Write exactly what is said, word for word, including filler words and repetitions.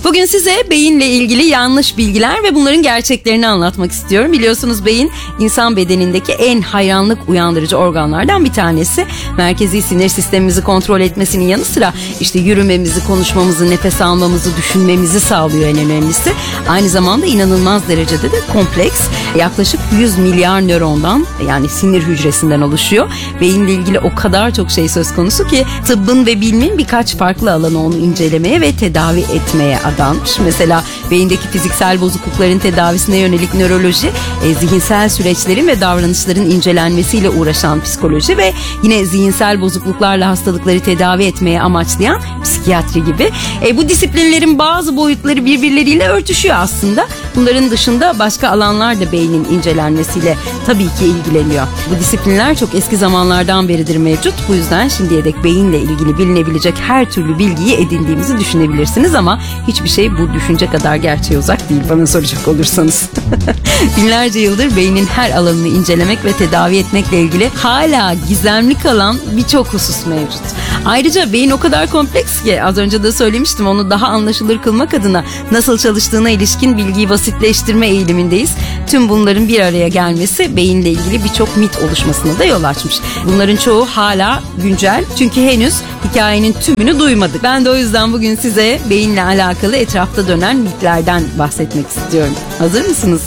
Bugün size beyinle ilgili yanlış bilgiler ve bunların gerçeklerini anlatmak istiyorum. Biliyorsunuz beyin insan bedenindeki en hayranlık uyandırıcı organlardan bir tanesi. Merkezi sinir sistemimizi kontrol etmesinin yanı sıra işte yürümemizi, konuşmamızı, nefes almamızı, düşünmemizi sağlıyor en önemlisi. Aynı zamanda inanılmaz derecede de kompleks. Yaklaşık yüz milyar nörondan, yani sinir hücresinden oluşuyor. Beyinle ilgili o kadar çok şey söz konusu ki tıbbın ve bilimin birkaç farklı alanı onu incelemeye ve tedavi etmeye adanmış. Mesela beyindeki fiziksel bozuklukların tedavisine yönelik nöroloji, e, zihinsel süreçlerin ve davranışların incelenmesiyle uğraşan psikoloji ve yine zihinsel bozukluklarla hastalıkları tedavi etmeye amaçlayan psikiyatri gibi. E, bu disiplinlerin bazı boyutları birbirleriyle örtüşüyor aslında. Bunların dışında başka alanlar da beynin incelenmesiyle tabii ki ilgileniyor. Bu disiplinler çok eski zamanlardan beridir mevcut. Bu yüzden şimdiye dek beyinle ilgili bilinebilecek her türlü bilgiyi edindiğimizi düşünebilirsiniz ama hiçbir şey bu düşünce kadar gerçeğe uzak değil bana soracak olursanız. Binlerce yıldır beynin her alanını incelemek ve tedavi etmekle ilgili hala gizemli kalan birçok husus mevcut. Ayrıca beyin o kadar kompleks ki az önce de söylemiştim, onu daha anlaşılır kılmak adına nasıl çalıştığına ilişkin bilgiyi basitleştirme eğilimindeyiz. Tüm bunların bir araya gelmesi beyinle ilgili birçok mit oluşmasına da yol açmış. Bunların çoğu hala güncel çünkü henüz hikayenin tümünü duymadık. Ben de o yüzden bugün size beyinle alakalı etrafta dönen mitlerden bahsetmek istiyorum. Hazır mısınız?